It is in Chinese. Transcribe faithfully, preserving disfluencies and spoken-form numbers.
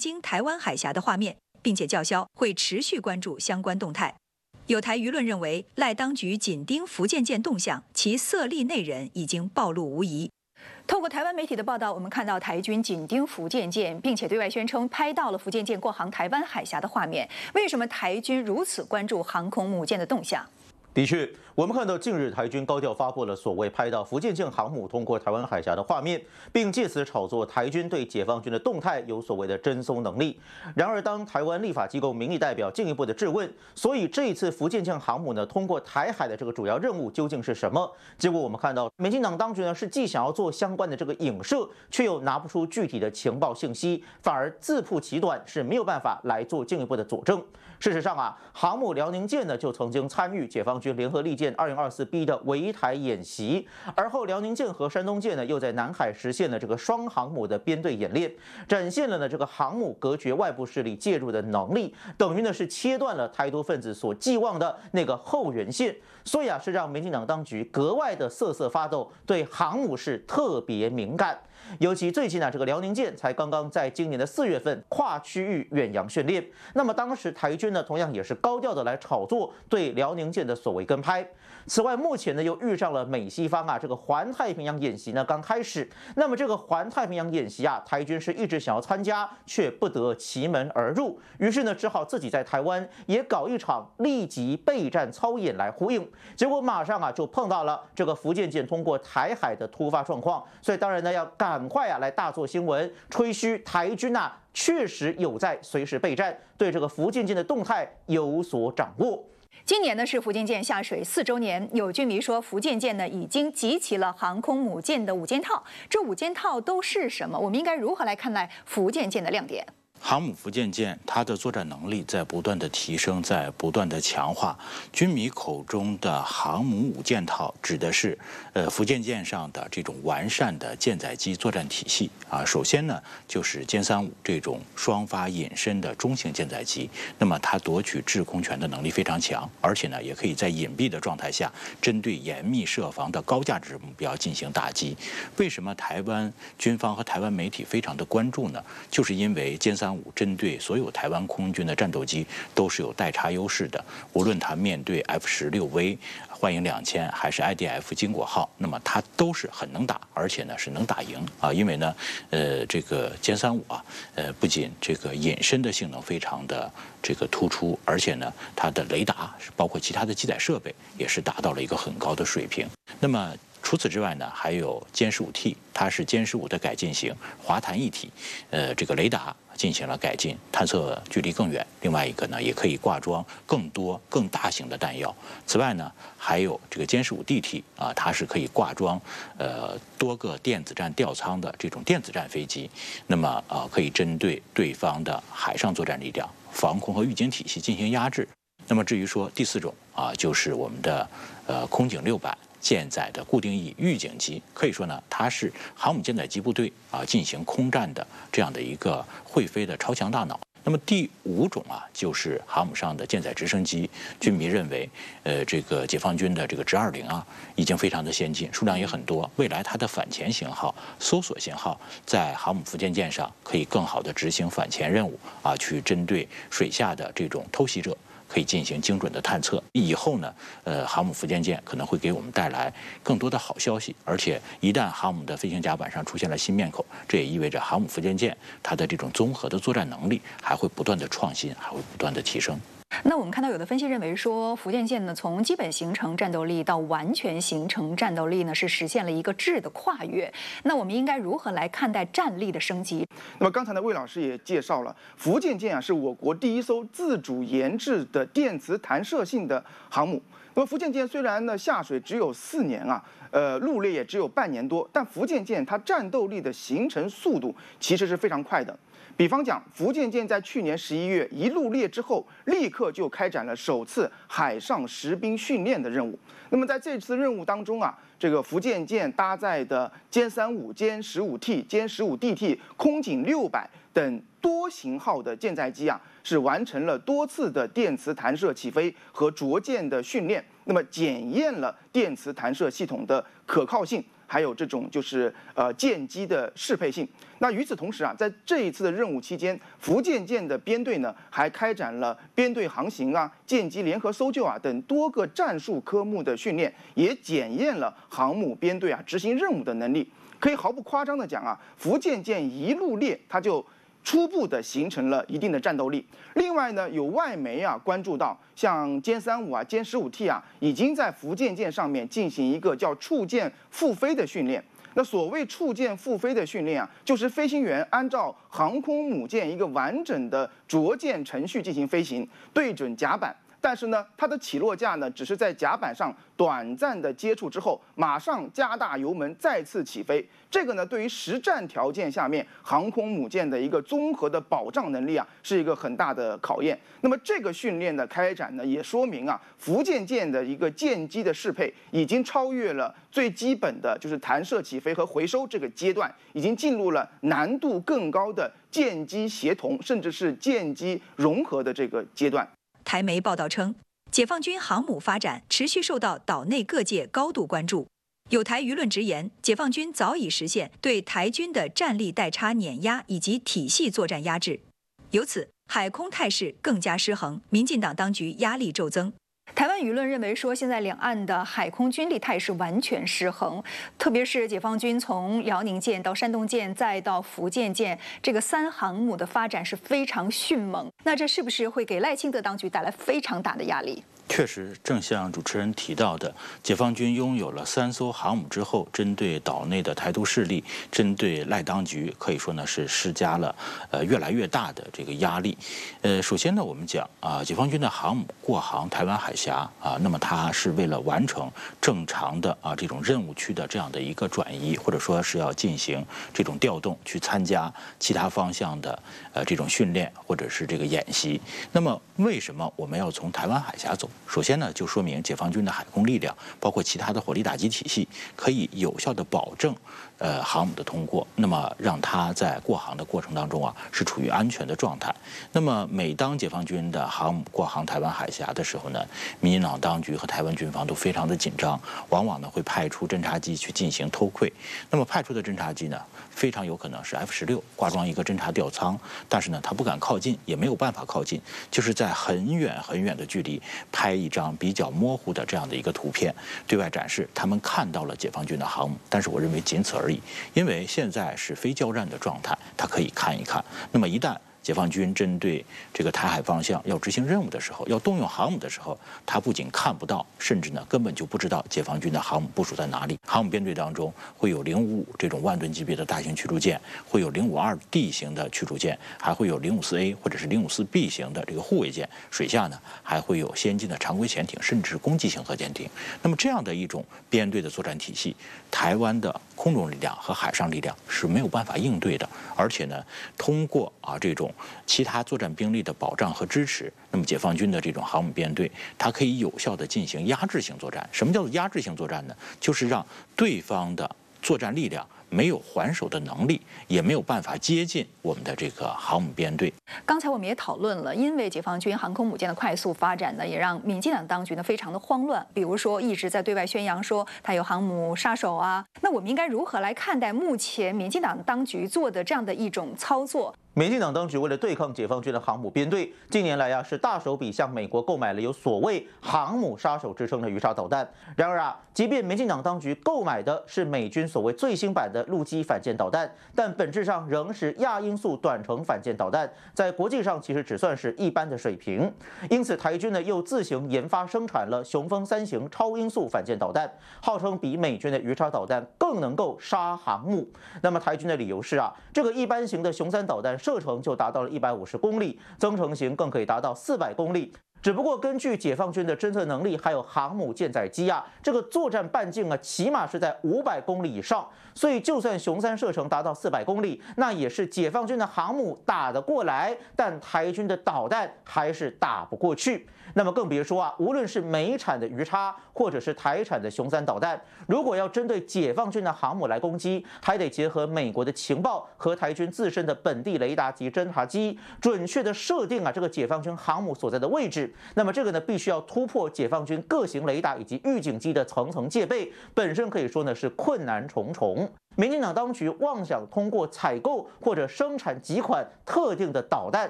经台湾海峡的画面，并且叫嚣会持续关注相关动态。有台舆论认为，赖当局紧盯福建舰动向，其色厉内人已经暴露无遗。透过台湾媒体的报道，我们看到台军紧盯福建舰，并且对外宣称拍到了福建舰过航台湾海峡的画面。为什么台军如此关注航空母舰的动向？ 的确，我们看到近日台军高调发布了所谓拍到福建舰航母通过台湾海峡的画面，并借此炒作台军对解放军的动态有所谓的侦搜能力。然而，当台湾立法机构民意代表进一步的质问，所以这一次福建舰航母呢通过台海的这个主要任务究竟是什么？结果我们看到，民进党当局呢是既想要做相关的这个影射，却又拿不出具体的情报信息，反而自曝其短，是没有办法来做进一步的佐证。事实上啊，航母辽宁舰呢就曾经参与解放军联合利剑二零二四 B 的围台演习，而后辽宁舰和山东舰呢又在南海实现了这个双航母的编队演练，展现了呢这个航母隔绝外部势力介入的能力，等于呢是切断了台独分子所寄望的那个后援线，所以啊是让民进党当局格外的瑟瑟发抖，对航母是特别敏感。尤其最近啊，这个辽宁舰才刚刚在今年的四月份跨区域远洋训练，那么当时台军呢，同样也是高调的来炒作对辽宁舰的所谓跟拍。此外，目前呢又遇上了美西方啊这个环太平洋演习呢刚开始，那么这个环太平洋演习啊，台军是一直想要参加，却不得其门而入，于是呢只好自己在台湾也搞一场立即备战操演来呼应，结果马上啊就碰到了这个福建舰通过台海的突发状况，所以当然呢要赶快啊来大做新闻，吹嘘台军啊确实有在随时备战，对这个福建舰的动态有所掌握。今年呢是福建舰下水四周年，有军迷说福建舰呢已经集齐了航空母舰的五件套，这五件套都是什么？我们应该如何来看待福建舰的亮点？ 航母福建舰，它的作战能力在不断的提升，在不断的强化。军迷口中的航母五件套，指的是呃福建舰上的这种完善的舰载机作战体系啊。首先呢，就是歼三五这种双发隐身的中型舰载机，那么它夺取制空权的能力非常强，而且呢，也可以在隐蔽的状态下，针对严密设防的高价值目标进行打击。为什么台湾军方和台湾媒体非常的关注呢？就是因为歼三五针对所有台湾空军的战斗机都是有代差优势的，无论它面对 F 十六 V、幻影两千还是 I D F 经国号，那么它都是很能打，而且呢是能打赢啊。因为呢，呃，这个歼三五啊，呃，不仅这个隐身的性能非常的这个突出，而且呢，它的雷达包括其他的机载设备也是达到了一个很高的水平。那么除此之外呢，还有歼十五 T， 它是歼十五的改进型，滑弹一体，呃，这个雷达进行了改进，探测距离更远。另外一个呢，也可以挂装更多、更大型的弹药。此外呢，还有这个歼十五 D T 啊，它是可以挂装呃多个电子战吊舱的这种电子战飞机，那么啊、呃，可以针对对方的海上作战力量、防空和预警体系进行压制。那么至于说第四种啊，就是我们的呃空警六百。舰载的固定翼预警机，可以说呢，它是航母舰载机部队啊进行空战的这样的一个会飞的超强大脑。那么第五种啊，就是航母上的舰载直升机。军迷认为，呃，这个解放军的这个直二零啊，已经非常的先进，数量也很多。未来它的反潜型号、搜索型号在航母福建舰上可以更好的执行反潜任务啊，去针对水下的这种偷袭者。可以进行精准的探测。以后呢，呃，航母福建舰可能会给我们带来更多的好消息。而且，一旦航母的飞行甲板上出现了新面孔，这也意味着航母福建舰它的这种综合的作战能力还会不断的创新，还会不断的提升。 那我们看到有的分析认为说，福建舰呢从基本形成战斗力到完全形成战斗力呢，是实现了一个质的跨越。那我们应该如何来看待战力的升级？ 那么刚才呢，魏老师也介绍了，福建舰啊是我国第一艘自主研制的电磁弹射性的航母。那么福建舰虽然呢下水只有四年啊，呃入列也只有半年多，但福建舰它战斗力的形成速度其实是非常快的。比方讲，福建舰在去年十一月一入列之后，立刻就开展了首次海上实兵训练的任务。那么在这次任务当中啊，这个福建舰搭载的歼三五、歼十五 T、歼十五 D T、空警六百等多型号的舰载机啊，是完成了多次的电磁弹射起飞和着舰的训练，那么检验了电磁弹射系统的可靠性。 还有这种就是呃舰机的适配性。那与此同时啊，在这一次的任务期间，福建舰的编队呢还开展了编队航行啊、舰机联合搜救啊等多个战术科目的训练，也检验了航母编队啊执行任务的能力。可以毫不夸张地讲啊，福建舰一路列，它就初步的形成了一定的战斗力。另外呢，有外媒啊关注到，像歼三五啊、歼十五 T 啊，已经在福建舰上面进行一个叫触舰复飞的训练。那所谓触舰复飞的训练啊，就是飞行员按照航空母舰一个完整的着舰程序进行飞行，对准甲板。但是呢，它的起落架呢，只是在甲板上短暂的接触之后，马上加大油门再次起飞。这个呢，对于实战条件下面航空母舰的一个综合的保障能力啊，是一个很大的考验。那么这个训练的开展呢，也说明啊，福建舰的一个舰机的适配已经超越了最基本的就是弹射起飞和回收这个阶段，已经进入了难度更高的舰机协同，甚至是舰机融合的这个阶段。 台媒报道称，解放军航母发展持续受到岛内各界高度关注。有台舆论直言，解放军早已实现对台军的战力代差碾压以及体系作战压制，由此海空态势更加失衡，民进党当局压力骤增。 台湾舆论认为说，现在两岸的海空军力态势完全失衡，特别是解放军从辽宁舰到山东舰再到福建舰，这个三航母的发展是非常迅猛。那这是不是会给赖清德当局带来非常大的压力？ 确实，正像主持人提到的，解放军拥有了三艘航母之后，针对岛内的台独势力，针对赖当局，可以说呢是施加了呃越来越大的这个压力。呃，首先呢，我们讲啊，解放军的航母过航台湾海峡啊，那么它是为了完成正常的啊这种任务区的这样的一个转移，或者说是要进行这种调动，去参加其他方向的呃这种训练或者是这个演习。那么为什么我们要从台湾海峡走？首先呢，就说明解放军的海空力量，包括其他的火力打击体系，可以有效的保证，呃，航母的通过。那么让它在过航的过程当中啊，是处于安全的状态。那么每当解放军的航母过航台湾海峡的时候呢，民进党当局和台湾军方都非常的紧张，往往呢会派出侦察机去进行偷窥。那么派出的侦察机呢，非常有可能是 F 十六挂装一个侦察吊舱，但是呢，它不敢靠近，也没有办法靠近，就是在很远很远的距离拍一张比较模糊的这样的一个图片，对外展示他们看到了解放军的航母，但是我认为仅此而已，因为现在是非交战的状态，它可以看一看。那么一旦解放军针对这个台海方向要执行任务的时候，要动用航母的时候，他不仅看不到，甚至呢根本就不知道解放军的航母部署在哪里。航母编队当中会有零五五这种万吨级别的大型驱逐舰，会有零五二 D 型的驱逐舰，还会有零五四 A 或者是零五四 B 型的这个护卫舰，水下呢还会有先进的常规潜艇，甚至是攻击型核潜艇。那么这样的一种编队的作战体系，台湾的空中力量和海上力量是没有办法应对的，而且呢，通过啊这种其他作战兵力的保障和支持，那么解放军的这种航母编队，它可以有效地进行压制性作战。什么叫做压制性作战呢？就是让对方的作战力量没有还手的能力，也没有办法接近我们的这个航母编队。 刚才我们也讨论了，因为解放军航空母舰的快速发展呢，也让民进党当局呢非常的慌乱。比如说，一直在对外宣扬说它有航母杀手啊，那我们应该如何来看待目前民进党当局做的这样的一种操作？ 民进党当局为了对抗解放军的航母编队，近年来呀、啊、是大手笔向美国购买了有所谓“航母杀手”之称的鱼叉导弹。然而啊，即便民进党当局购买的是美军所谓最新版的陆基反舰导弹，但本质上仍是亚音速短程反舰导弹，在国际上其实只算是一般的水平。因此，台军呢又自行研发生产了雄风三型超音速反舰导弹，号称比美军的鱼叉导弹更能够杀航母。那么台军的理由是啊，这个一般型的雄三导弹射程就达到了一百五十公里，增程型更可以达到四百公里。只不过根据解放军的侦测能力，还有航母舰载机啊，这个作战半径啊，起码是在五百公里以上。所以就算雄三射程达到四百公里，那也是解放军的航母打得过来，但台军的导弹还是打不过去。那么更别说啊，无论是美产的鱼叉，或者是台产的雄三导弹，如果要针对解放军的航母来攻击，还得结合美国的情报和台军自身的本地雷达及侦察机，准确的设定啊这个解放军航母所在的位置。 那么这个呢，必须要突破解放军各型雷达以及预警机的层层戒备，本身可以说呢是困难重重。民进党当局妄想通过采购或者生产几款特定的导弹